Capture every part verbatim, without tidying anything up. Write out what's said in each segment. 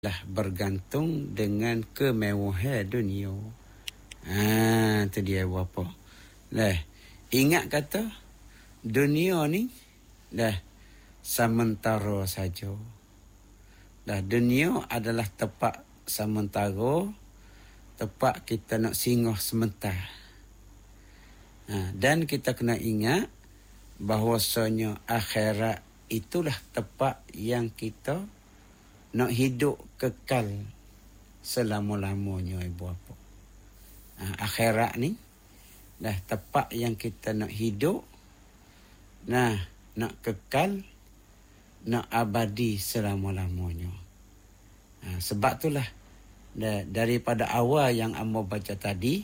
lah bergantung dengan kemewahan dunia. Ah, tu dia apa. Lah, ingat kata dunia ni dah sementara saja. Dah dunia adalah tempat sementara, tempat kita nak singgah sementara. Ha, dan kita kena ingat bahawasanya akhirat itulah tempat yang kita nak hidup kekal selama-lamanya, ibu bapa. Ha, akhirat ni dah tempat yang kita nak hidup, nah, nak kekal, nak abadi selama-lamanya. Ha, sebab itulah dah, daripada awal yang amba baca tadi,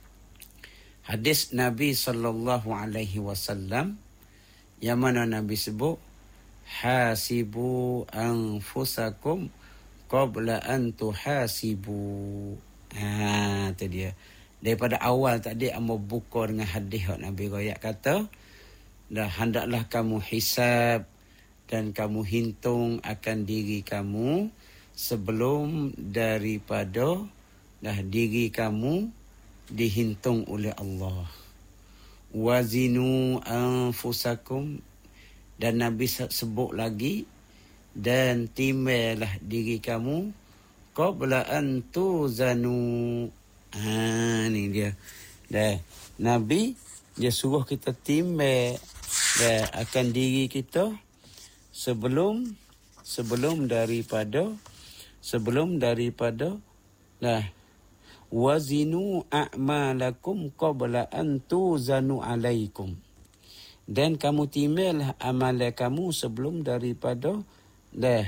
hadis Nabi sallallahu alaihi wasallam yang mana Nabi sebut, hasibu anfusakum qabla an tuhasibu. Ha, tu dia. Daripada awal tadi amba buka dengan hadis Nabi royak kata, dah hendaklah kamu hisab dan kamu hitung akan diri kamu sebelum daripada dah diri kamu dihitung oleh Allah. Wazinu anfusakum, dan Nabi sebut lagi, dan timbailah diri kamu qabla an tuzanu. Ha, ni dia. Dah Nabi dia suruh kita timbang dah akan diri kita sebelum sebelum daripada sebelum daripada dah wazinu a'malakum qabla an tuzanu alaikum, dan kamu timbanglah amalan kamu sebelum daripada dah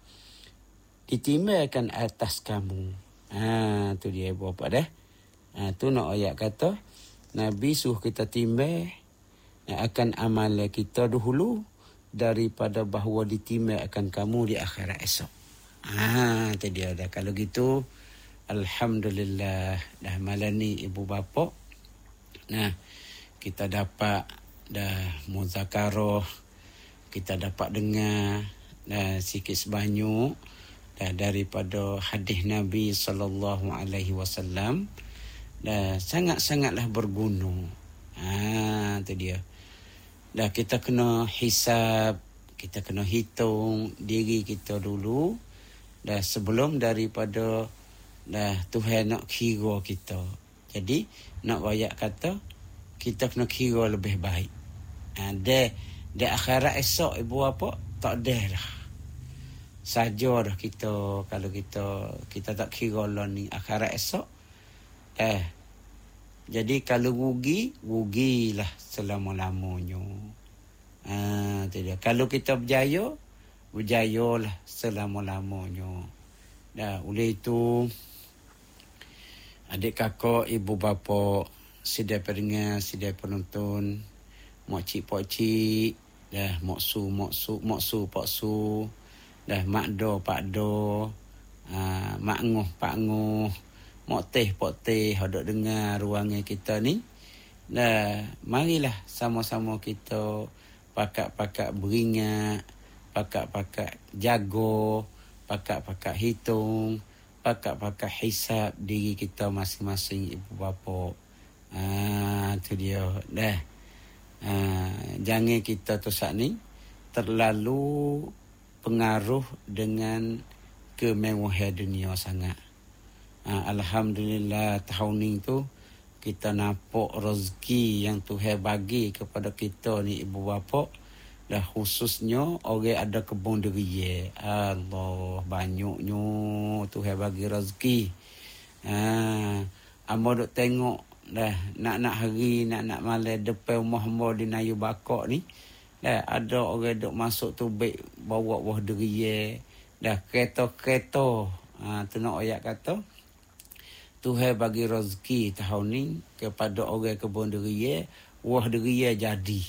ditimbangkan atas kamu. Ha, tu dia ibu bapa dah. Ha, tu nak ayat kata Nabi suruh kita timbang akan amalan kita dahulu daripada bahawa ditimbang akan kamu di akhirat esok. Ha, tu dia dah. Kalau gitu alhamdulillah dah malam ni ibu bapa. Nah, kita dapat dah muzakarah, kita dapat dengar dah sikit sebanyak dah daripada hadis Nabi sallallahu alaihi wasallam, dah sangat-sangatlah berguna. Ha, tu dia. Dah kita kena hisab, kita kena hitung diri kita dulu dah sebelum daripada dah Tuhan nak kira kita. Jadi nak royak kata kita kena kira lebih baik. Ha, de de akhirat esok ibu apa tak ada dah. Saja dah kita kalau kita kita tak kira lah ni akhirat esok. Eh jadi kalau rugi, rugilah selama-lamanya. Ha, tu dia. Kalau kita berjaya, berjayalah selama-lamanya. Dah oleh itu adik kakak, ibu bapa, sidai pendengar, sidai penonton, mak cik pak cik, dah mak su mak su mak su pak su, dah mak do pak do, uh, mak ngoh pak ngoh, mak teh pak teh, hendak dengar ruangan kita ni. Dah marilah sama-sama kita pakak-pakak beringat, pakak-pakak jago, pakak-pakak hitung, pakak-pakak hisab diri kita masing-masing ibu bapa. Ah, tu dia dah. Ah, jangan kita tu saat ni terlalu pengaruh dengan kemewahan dunia sangat. Ah, alhamdulillah tahun ni tu kita nampak rezeki yang Tuhan bagi kepada kita ni ibu bapa. Dah khususnya orang ada kebun durian. Allah, banyaknya Tuhan bagi rezeki. Ah, amba duk tengok dah nak-nak hari, nak-nak malam depan rumah hamba di Nayu Bakak ni. Dah ada orang duk masuk tubik bawa buah durian. Dah kereta-kereta. Ah, tu nak ayat kata Tuhan bagi rezeki tahun ni kepada orang kebun durian, buah durian jadi.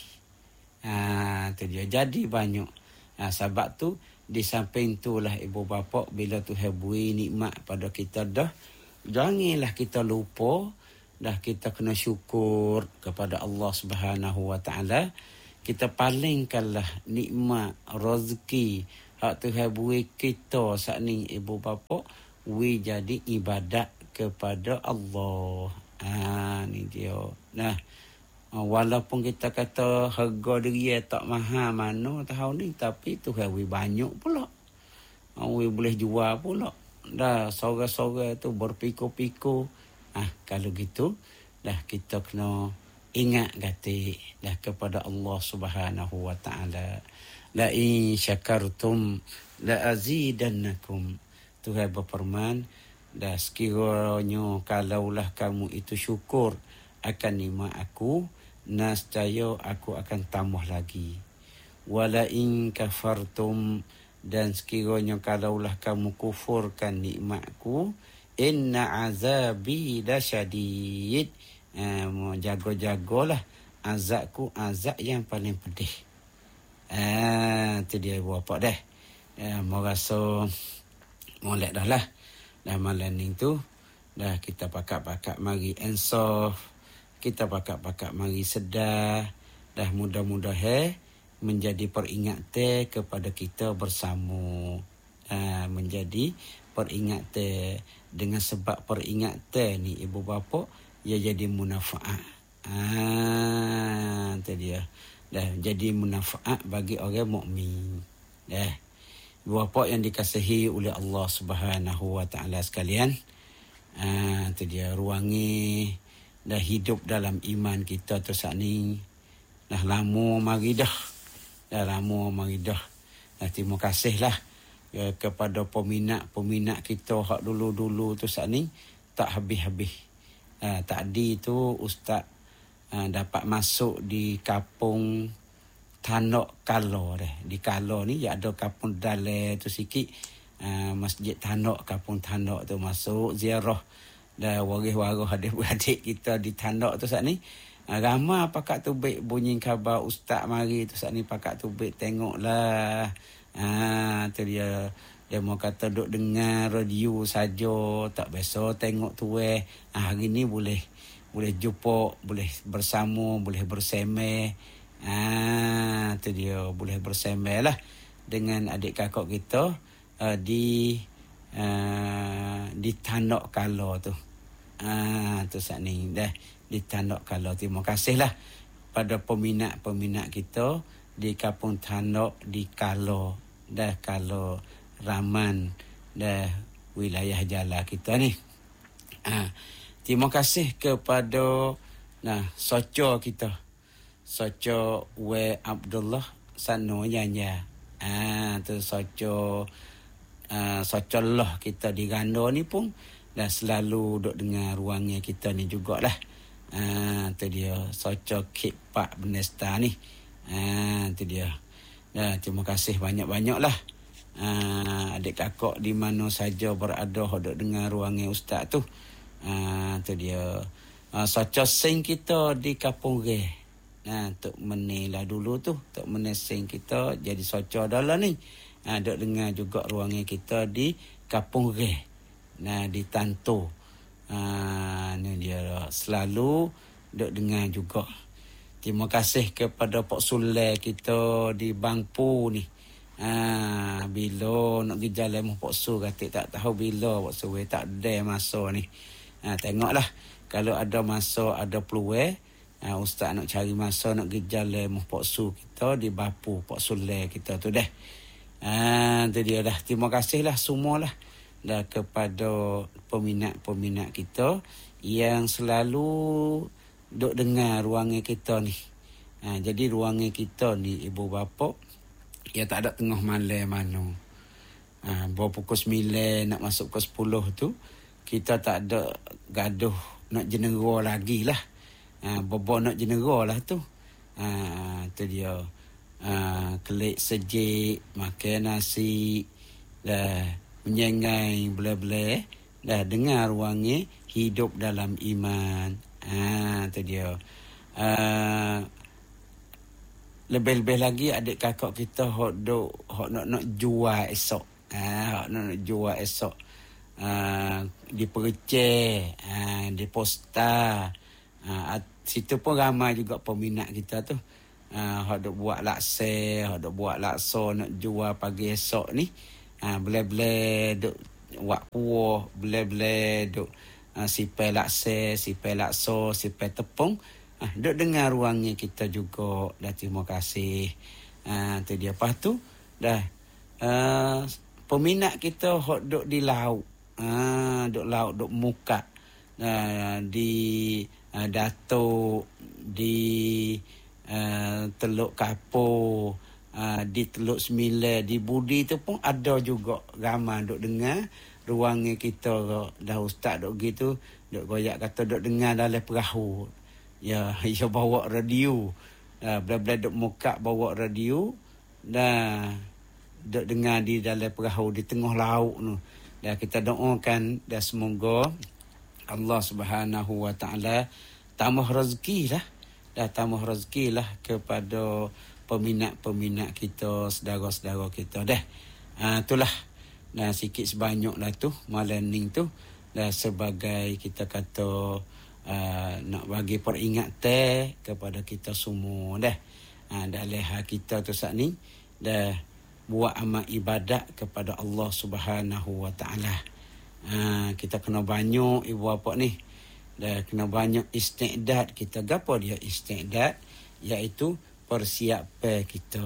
Ha, tu dia jadi banyak. Ha, sebab tu di samping itulah ibu bapa bila Tuhan beri nikmat pada kita dah, janganlah kita lupa dah kita kena syukur kepada Allah Subhanahu Wa Taala. Kita palingkanlah nikmat rezeki hak Tuhan beri kita saat ni ibu bapa, we jadi ibadat kepada Allah. Ah, ni dia. Nah, walaupun kita kata harga diri tak mahal mana tahun ni, tapi Tuhan we banyak pula. We boleh jual pula. Dah sore-sore tu berpikir-pikir. Ah, kalau gitu dah kita kena ingat gati dah kepada Allah Subhanahu wa taala. La in syakartum la azidannakum. Tuhan berfirman, dah sekiranya kalaulah kamu itu syukur akan nikmat aku, nescaya aku akan tambah lagi. Wala in kafartum, dan sekiranya kalaulah kamu kufurkan nikmatku, inna azabi lasyadid. Ah, uh, jaga-jagalah azabku, azab yang paling pedih. Ah, tu dia apa dah. Ah, mau rasa molek dah lah. Dah malam ni tu dah kita pakak-pakak mari insaf, kita pakak-pakak mari sedar, dah mudah-mudahan menjadi peringatan kepada kita bersama. Ah, menjadi peringatan, dengan sebab peringatan ni ibu bapa, ia jadi munafaat. Ah, tu dia. Dah jadi munafaat bagi orang mukmin. Dah. Ibu bapa yang dikasihi oleh Allah Subhanahu wa taala sekalian. Ah, tu dia, ruangi dah hidup dalam iman kita tu saat ni. Dah lama mari dah. Dah lama mari dah. Dah terima kasihlah ya, kepada peminat-peminat kita hak dulu-dulu tu saat ni tak habis-habis. Uh, tadi tu Ustaz uh, dapat masuk di kampung Tanok Kalo deh. Di Kalo ni ya ada kampung Dalai tu sikit. Uh, Masjid Tanok, kampung Tanok tu masuk ziarah dah waris-waris adik-adik kita di Tanok tu saat ni. Uh, ramai pakak tubik bunyi khabar Ustaz mari tu saat ni, pakak tubik tengoklah. Ah, tu dia. Dia mau kata duk dengar radio saja, tak biasa tengok tu eh. Ah, hari ni boleh boleh jumpa, boleh bersama, boleh bersemeh. Ah, tu dia, boleh bersemeh lah dengan adik kakak kita uh, di uh, di Tanok Kalo tu. Ah, tu saat ni dah di Tanok Kalo. Terima kasihlah pada peminat-peminat kita di kampung Tanok di Kalo, dah Kalo Raman, dah wilayah Jala kita ni. Ha, terima kasih kepada nah soco kita, soco W Abdullah Sano Yanya. Ah, tu soco uh, soco Allah kita di Gando ni pun dah selalu duk dengar ruangnya kita ni jugalah. Ah, tu dia soco Kip Pak Benesta ni. Ah, tu dia. Dah terima kasih banyak-banyaklah. Uh, adik kakak di mana saja berada hendak dengar ruangnya Ustaz tu. Uh, tu dia. Uh, Saca sing kita di Kampung Re. Nah, uh, tok menilah dulu tu, tok menesing kita jadi saca dalam ni. Uh, dok dengar juga ruangnya kita di Kampung Re. Nah, di Tanto. Ah, uh, ni dia selalu dok dengar juga. Terima kasih kepada Pak Sule kita di Bangpu ni. Ah, bila nak pergi jalan mu Pak Su kata tak tahu bila Pak Su tak ada masa ni. Ah, tengoklah kalau ada masa, ada peluang, ah, Ustaz nak cari masa nak pergi jalan mu Pak Su kita di Bapu, Pak Sule kita tu dah. Ah, tu dia dah. Terima kasihlah semualah dah kepada peminat-peminat kita yang selalu duk dengar ruangnya kita ni. Ah, jadi ruangnya kita ni ibu bapa ya tak ada tengah malam mana. Ha, bawa pukul sembilan nak masuk ke sepuluh tu, kita tak ada gaduh nak jenera lagi lah. Ha, bobo nak jenera lah tu. Ha, tu dia. Ha, kelik sejik, makan nasi, dah menyengai bela-bela, dah dengar ruangnya hidup dalam iman. Ha, tu dia. Ha, lebih-lebih lagi adik kakak kita hok dok hok nak nak jual esok. Ah, hok nak nak jual esok. Ah, di Perceh, ah, di Posta. Ah, situ pun ramai juga peminat kita tu. Ha, hak duk buat laksa, hak duk buat lakso nak jual pagi esok ni. Ha, boleh-boleh duk buat kuah, boleh-boleh duk ha, sipai laksa, sipai lakso, sipai tepung. Ha, duk dengar ruangnya kita juga. Dah terima kasih. Ha, tu dia. Lepas tu, dah uh, peminat kita hak duk di laut. Ha, duk laut, duk muka. Uh, di uh, Datuk, di Uh, Teluk Kapur, uh, di Teluk Sembilan, di Budi tu pun ada juga ramai duk dengar ruangnya kita. Dah ustaz duk gitu, duk goyak kata duk dengar dalam perahu. Ya, ia bawa radio. Uh, Bila-bila duk muka bawa radio, dah duk dengar di dalam perahu di tengah laut tu. Dah kita doakan dah semoga Allah Subhanahu Wa Taala tambah rezeki lah. Dah tambah rezeki lah kepada peminat-peminat kita, saudara-saudara kita dah. Ha, itulah. Dah sikit sebanyak lah tu, malam ni tu. Dah sebagai kita kata uh, nak bagi peringatan kepada kita semua dah. Ha, dah leha kita tu saat ni. Dah buat amal ibadat kepada Allah Subhanahu Wa Taala. Ha, kita kena banyak ibu bapa ni. Dah kena banyak istiqdad kita. Gapo dia istiqdad? Iaitu persiapan kita.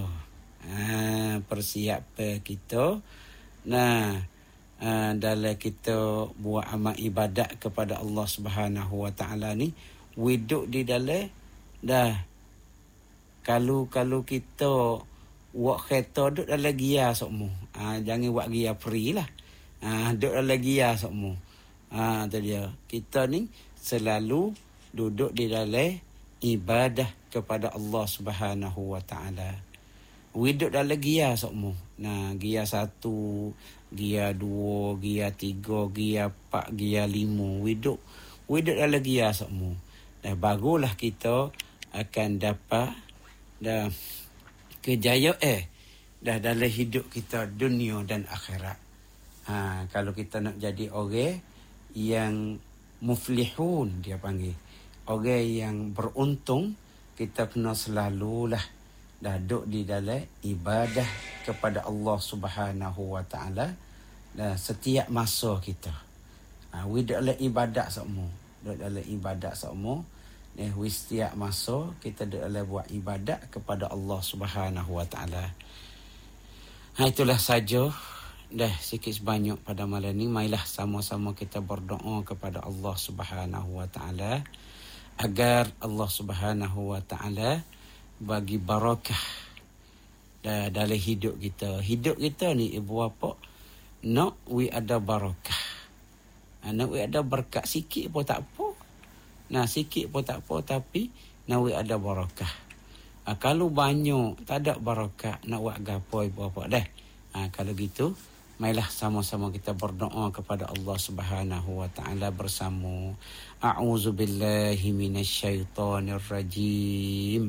Ha, persiapan kita. Nah, ha, dalam kita buat amal ibadat kepada Allah Subhanahu Wa Taala ni, widuk di dalam dah. Kalau kalau kita buat kereta duduk dalam gia semua. Ha, jangan buat gia free lah. Ha, duduk dalam gia semua. Ha, tu dia. Kita ni selalu duduk di dalam ibadah kepada Allah Subhanahu Wa Taala. Duduk dalam gia semua. Nah, gia satu, gia dua, gia tiga, gia empat, gia lima. Duduk, duduk dalam gia semua. Dah barulah kita akan dapat dah kejayaan eh dah dalam hidup kita dunia dan akhirat. Ha, kalau kita nak jadi orang yang muflihun dia panggil, orang yang beruntung, kita kena selalulah dah duduk di dalam ibadah kepada Allah Subhanahu Wa Taala dah setiap masa kita. Ha, we duduk dalam ibadat semua, duduk dalam ibadat semua. Eh, we setiap masa kita duduk dalam buat ibadat kepada Allah Subhanahu Wa Taala. Ha, itulah saja. Dah sikit sebanyak pada malam ni, marilah sama-sama kita berdoa kepada Allah Subhanahu Wa Taala agar Allah Subhanahu Wa Taala bagi barakah dah dalam hidup kita. Hidup kita ni ibu bapa nak we ada barakah. Nak we ada berkat sikit pun tak apa. Nah, sikit pun tak apa, tapi nak we ada barakah. Ha, kalau banyak tak ada barakah, nak buat gapo ibu bapa dah. Ha, kalau gitu marilah sama-sama kita berdoa kepada Allah Subhanahu Wa Taala bersama. A'udzubillahi minasyaitonirrajim.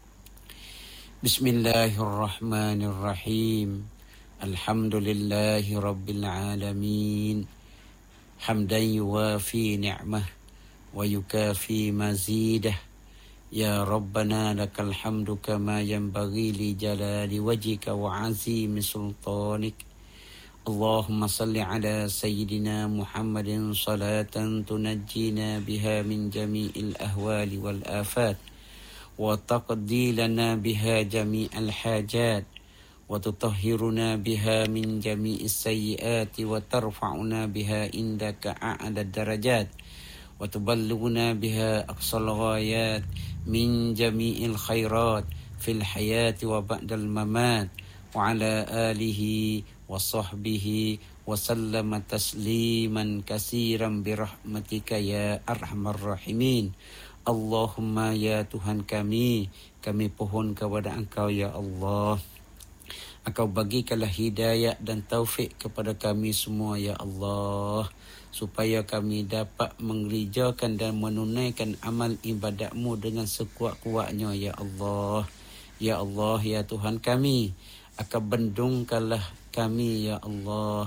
Bismillahirrahmanirrahim. Alhamdulillahi rabbil alamin. Hamdan yuwafi ni'mah wa yukafi mazidah. Ya Rabbana lakal hamdu kama yanbaghi li jalali wajhika wa azimi sultanik. اللهم صل على سيدنا محمد صلاة تنجينا بها من جميع الأهوال والآفات وتقضي لنا بها جميع الحاجات وتطهرنا بها من جميع السيئات وترفعنا بها عندك أعلى الدرجات وتبلغنا بها أقصى الغايات من جميع الخيرات في الحياة وبعد الممات وعلى آله وصحبه وسلم تسليما كثيرا برحمتك يا أرحم الراحمين. Allahumma ya Tuhan kami, kami pohon kepada Engkau ya Allah. Engkau bagikanlah hidayah dan taufik kepada kami semua ya Allah, supaya kami dapat mengerjakan dan menunaikan amal ibadat-Mu dengan sekuat-kuatnya ya Allah. Ya Allah ya Tuhan kami, Engkau bendungkanlah kami ya Allah.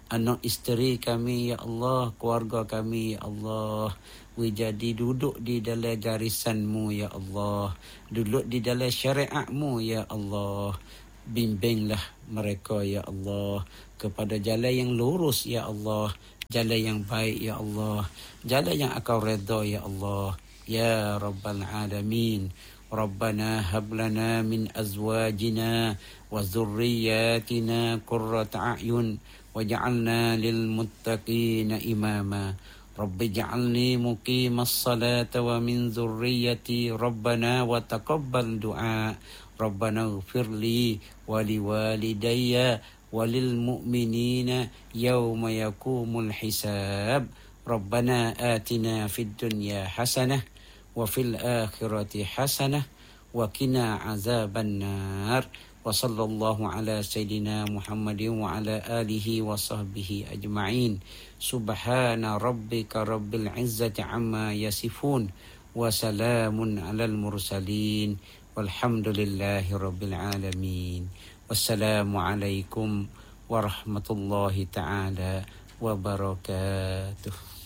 anak isteri kami, ya Allah, keluarga kami, ya Allah. We jadi duduk di dalam garisan-Mu, ya Allah. Duduk di dalam syariat-Mu, ya Allah. Bimbinglah mereka, ya Allah, kepada jalan yang lurus, ya Allah. Jalan yang baik, ya Allah. Jalan yang Engkau redha, ya Allah. Ya Rabbal Alamin. Rabbana hab lana min azwajina wa zurriyyatina qurrata a'yun waj'alna lil muttaqina imama. Rabbi ja'alni muqimas salata wa min zurriyyati Rabbana wa taqabbal du'a. Rabbana ighfirli wa liwalidayya walil mu'minina yawma yakumul hisab. Rabbana atina fid dunya hasanah wa fil akhirati hasanah wa qina azaban nar. Wa sallallahu ala sayyidina Muhammadin wa ala alihi wa sahbihi ajma'in. Subhana rabbika rabbil izzati amma yasifun wa salamun alal mursalin walhamdulillahi rabbil alamin. Wassalamu alaikum warahmatullahi ta'ala wabarakatuh.